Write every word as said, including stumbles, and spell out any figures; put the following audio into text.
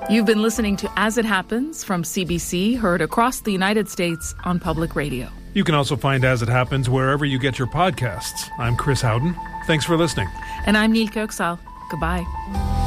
You've been listening to As It Happens from C B C, heard across the United States on public radio. You can also find As It Happens wherever you get your podcasts. I'm Chris Howden. Thanks for listening. And I'm Nilka Oksal. Goodbye.